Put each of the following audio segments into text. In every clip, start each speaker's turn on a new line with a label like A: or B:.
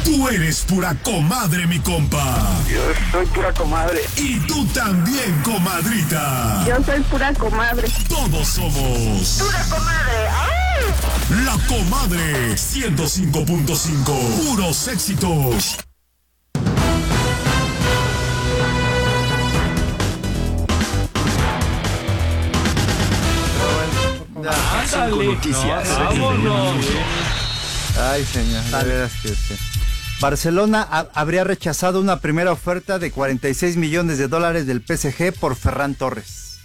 A: Tú eres pura comadre, mi compa.
B: Yo soy pura comadre.
A: Y tú también, comadrita.
C: Yo soy pura comadre.
A: Todos somos
C: ¡Pura comadre! ¡Ay!
A: La Comadre 105.5. Puros éxitos.
D: Ándale.
E: Noticias.
D: Vámonos.
F: Ay, señor, de veras que sí. Barcelona habría rechazado una primera oferta de 46 millones de dólares del PSG por Ferran Torres.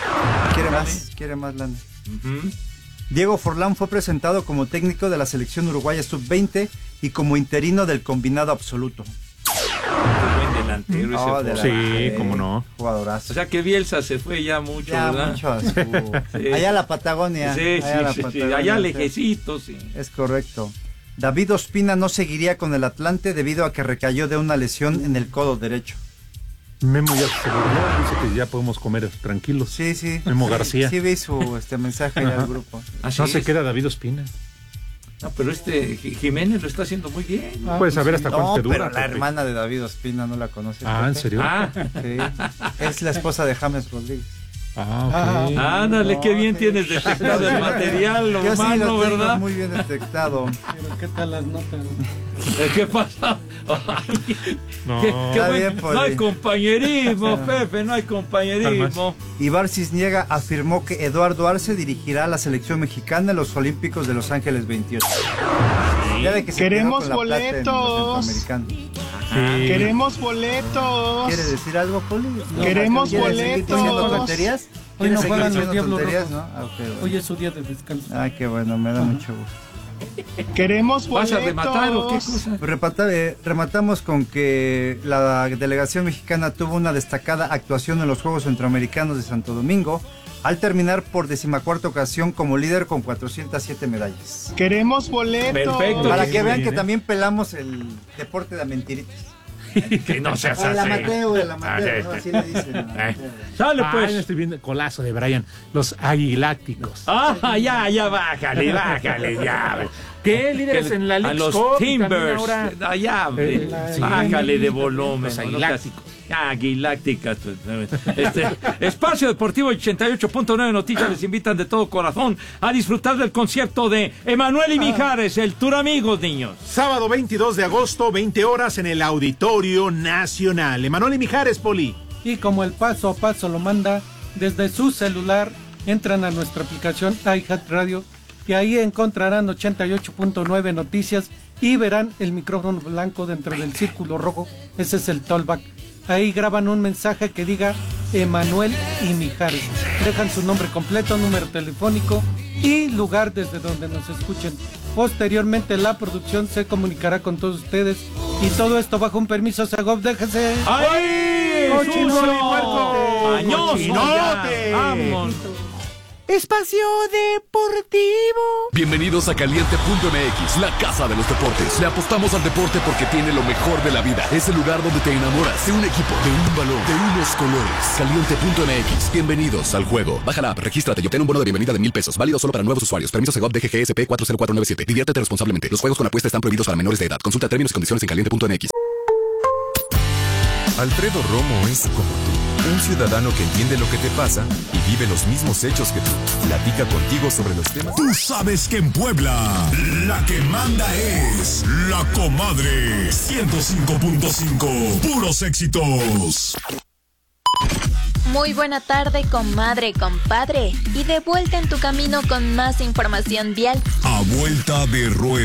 F: Quiere más lana. Diego Forlán fue presentado como técnico de la selección uruguaya sub-20 y como interino del combinado absoluto.
D: Buen delantero ese.
E: Sí, cómo no.
F: Jugadorazo.
D: O sea que Bielsa se fue ya mucho,
F: Ya
D: ¿verdad?
F: mucho a su...
D: Sí.
F: Allá a la Patagonia.
D: Sí, allá lejecitos, sí.
F: Es correcto. David Ospina no seguiría con el Atlante debido a que recayó de una lesión en el codo derecho.
E: Memo ya dice que ya podemos comer tranquilos.
F: Sí.
E: Memo García.
F: Sí vi su mensaje al grupo.
D: Así
E: No se
D: es.
E: queda David Ospina.
D: No, pero Jiménez lo está haciendo muy bien.
E: Puedes saber hasta cuánto te dura.
F: Pero la
E: Pepe.
F: hermana de David Ospina no la conoce.
E: Ah, ¿en serio?
D: Ah,
F: Sí. Es la esposa de James Rodríguez.
E: Ah, ok.
D: ándale, qué bien
F: sí.
D: tienes detectado el material,
F: Yo sí
D: humano,
F: lo tengo
D: ¿verdad?
F: muy bien detectado.
G: Pero ¿qué tal las notas?
D: ¿Qué pasa? Ay,
E: No.
D: qué
F: Está
D: buen-
F: bien, Poli.
D: no hay compañerismo, Pepe, no hay compañerismo.
F: Ibar Cisniega afirmó que Eduardo Arce dirigirá a la selección mexicana en los Olímpicos de Los Ángeles 28. Ya de que se
G: Queremos
F: quedó con la plata en los
G: boletos.
F: Centroamericanos.
E: Sí.
G: Queremos boletos.
F: ¿Quiere decir algo, Poli?
G: Queremos
F: ¿Quiere seguir
G: boletos.
F: diciendo tonterías?
G: Hoy
F: ¿Quiere
G: no
F: seguir
G: juegan los
F: diciendo
G: Diablos
F: tonterías,
G: Rojos.
F: no? Ah, ok, bueno.
G: Hoy es su día de descanso.
F: Ah, qué bueno, me da mucho gusto.
G: Queremos
D: ¿Vas
G: boletos.
D: a rematar o qué cosa?
F: Rematamos con que la delegación mexicana tuvo una destacada actuación en los Juegos Centroamericanos de Santo Domingo, al terminar por 14ª ocasión como líder con 407 medallas.
G: Queremos boletos.
D: Perfecto.
F: Para
E: Sí,
F: que
E: muy
F: vean
E: bien,
F: que también pelamos el deporte de mentiritas.
D: Que no seas
F: El
D: así.
F: amateur, ¿no? Así le dicen.
D: Sale
E: Ah,
D: pues.
E: ya estoy viendo colazo de Brian. Los aguilácticos.
D: Ya, bájale, ya.
E: ¿Qué? Líderes en la
D: A
E: League
D: los
E: Cup y
D: Timbers.
E: también ahora-
D: Allá, hombre.
E: Sí.
D: Bájale de volumen.
E: Los
D: no
E: aguilácticos.
D: seas- Aguilácticas. Espacio Deportivo 88.9 Noticias les invitan de todo corazón a disfrutar del concierto de Emanuel y Mijares, el tour amigos, niños.
H: Sábado 22 de agosto, 20 horas en el Auditorio Nacional. Emanuel y Mijares, Poli.
G: Y como el paso a paso lo manda, desde su celular entran a nuestra aplicación iHeartRadio y ahí encontrarán 88.9 Noticias y verán el micrófono blanco dentro del círculo rojo. Ese es el tollback. Ahí graban un mensaje que diga Emanuel y Mijares. Dejan su nombre completo, número telefónico y lugar desde donde nos escuchen. Posteriormente la producción se comunicará con todos ustedes y todo esto bajo un permiso Segov. Déjense.
D: ¡Ay!
G: ¡Cochinote,
D: ¡Sucio!
G: puerco!
D: ¡Mañoso!
H: ¡Cochinote!
D: Ya, ¡vamos!
G: Espacio Deportivo.
I: Bienvenidos a Caliente.mx, la casa de los deportes. Le apostamos al deporte porque tiene lo mejor de la vida. Es el lugar donde te enamoras de un equipo, de un balón, de unos colores. Caliente.mx, bienvenidos al juego. Baja la app, regístrate y obtén un bono de bienvenida de $1,000. Válido solo para nuevos usuarios. Permiso Segov DGGSP 40497. Diviértete responsablemente. Los juegos con apuesta están prohibidos para menores de edad. Consulta términos y condiciones en Caliente.mx.
J: Alfredo Romo es como tú, un ciudadano que entiende lo que te pasa y vive los mismos hechos que tú. Platica contigo sobre los temas.
A: Tú sabes que en Puebla la que manda es La Comadre 105.5. Puros éxitos.
K: Muy buena tarde, comadre, compadre. Y de vuelta en tu camino con más información vial.
A: A vuelta de rueda.